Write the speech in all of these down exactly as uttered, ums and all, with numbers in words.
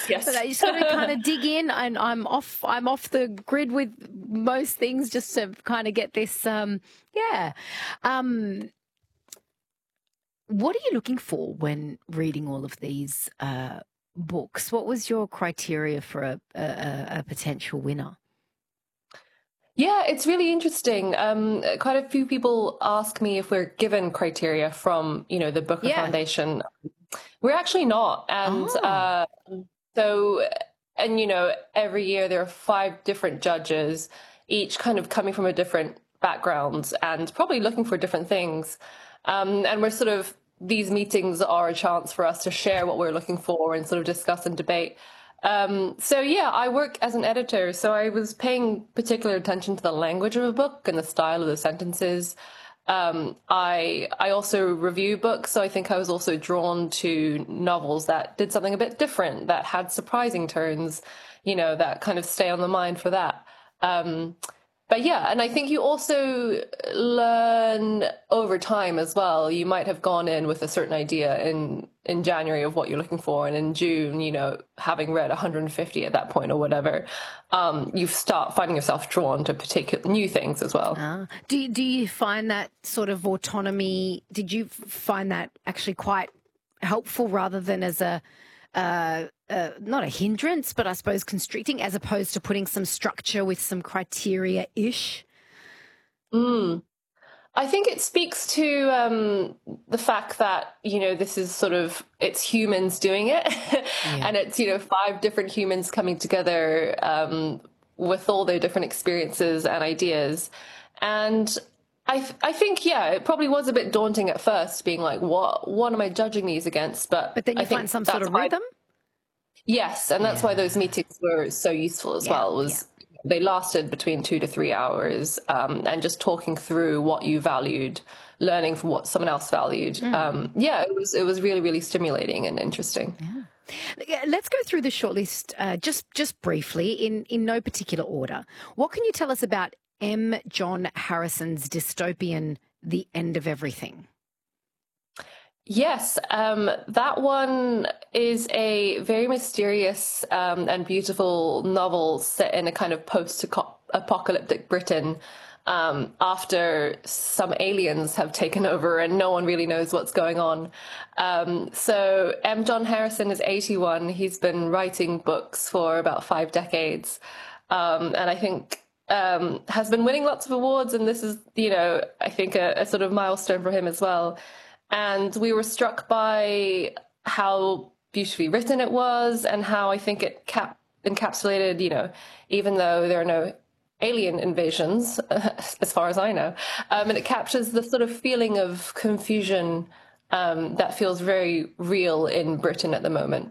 yes. But I just got to kind of dig in, and I'm off. I'm off the grid with most things just to kind of get this. Um, yeah. Um, what are you looking for when reading all of these uh, books? What was your criteria for a, a, a potential winner? Yeah, it's really interesting. Um, quite a few people ask me if we're given criteria from, you know, the Booker Yeah. Foundation. We're actually not. And Oh. uh, so, and, you know, every year there are five different judges, each kind of coming from a different background and probably looking for different things. Um, and we're sort of, these meetings are a chance for us to share what we're looking for and sort of discuss and debate. Um, so yeah, I work as an editor, so I was paying particular attention to the language of a book and the style of the sentences. Um, I I also review books, so I think I was also drawn to novels that did something a bit different, that had surprising turns, you know, that kind of stay on the mind for that. Um, But yeah, and I think you also learn over time as well. You might have gone in with a certain idea in, in January of what you're looking for, and in June, you know, having read one hundred fifty at that point or whatever, um, you start finding yourself drawn to particular new things as well. Ah. Do you, do you find that sort of autonomy? Did you find that actually quite helpful rather than as a Uh, uh, not a hindrance, but I suppose constricting, as opposed to putting some structure with some criteria-ish? Mm. I think it speaks to um, the fact that, you know, this is sort of, it's humans doing it. Yeah. And it's, you know, five different humans coming together um, with all their different experiences and ideas. And I, I think, yeah, it probably was a bit daunting at first, being like, what, what am I judging these against? But but then you I find think some sort of rhythm? Yes, and that's yeah. why those meetings were so useful as yeah, well, was yeah. they lasted between two to three hours, um, and just talking through what you valued, learning from what someone else valued. Mm. Um, yeah, it was, it was really, really stimulating and interesting. Yeah. Let's go through the shortlist uh, just, just briefly in, in no particular order. What can you tell us about M. John Harrison's dystopian The End of Everything? Yes, um, that one is a very mysterious um, and beautiful novel set in a kind of post-apocalyptic Britain um, after some aliens have taken over and no one really knows what's going on. Um, so M. John Harrison is eighty-one. He's been writing books for about five decades. Um, and I think um, has been winning lots of awards. And this is, you know, I think a, a sort of milestone for him as well. And we were struck by how beautifully written it was and how I think it cap- encapsulated, you know, even though there are no alien invasions, as far as I know, um, and it captures the sort of feeling of confusion um, that feels very real in Britain at the moment.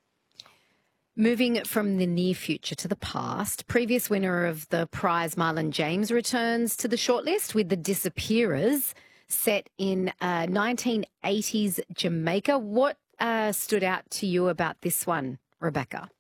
Moving from the near future to the past, previous winner of the prize, Marlon James, returns to the shortlist with The Disappearers, set in uh, nineteen eighties Jamaica. What uh, stood out to you about this one, Rebecca?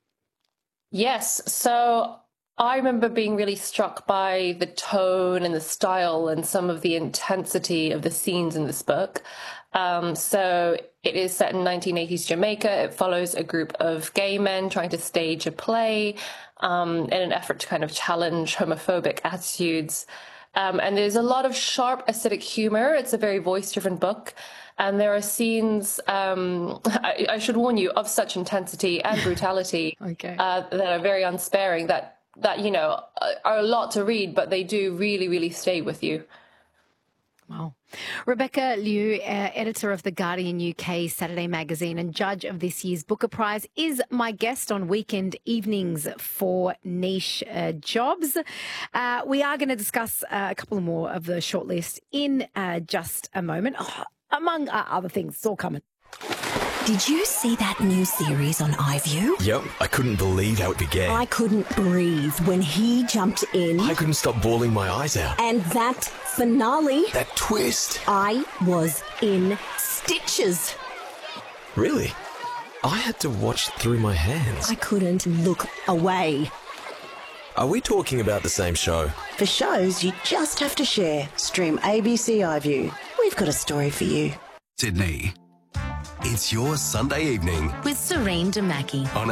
Yes, so I remember being really struck by the tone and the style and some of the intensity of the scenes in this book. Um, so it is set in nineteen eighties Jamaica. It follows a group of gay men trying to stage a play um, in an effort to kind of challenge homophobic attitudes. Um, and there's a lot of sharp acidic humor. It's a very voice-driven book. And there are scenes, um, I, I should warn you, of such intensity and brutality okay. uh, that are very unsparing, that, that, you know, are a lot to read, but they do really, really stay with you. Wow. Rebecca Liu, uh, editor of The Guardian U K Saturday magazine and judge of this year's Booker Prize, is my guest on weekend evenings for Niche uh, Jobs. Uh, we are going to discuss uh, a couple more of the shortlist in uh, just a moment, oh, among uh, other things. It's all coming. Did you see that new series on iView? Yep, I couldn't believe how it began. I couldn't breathe when he jumped in. I couldn't stop bawling my eyes out. And that finale. That twist. I was in stitches. Really? I had to watch through my hands. I couldn't look away. Are we talking about the same show? For shows you just have to share, stream A B C iView. We've got a story for you. Sydney. It's your Sunday evening with Serene Damaki on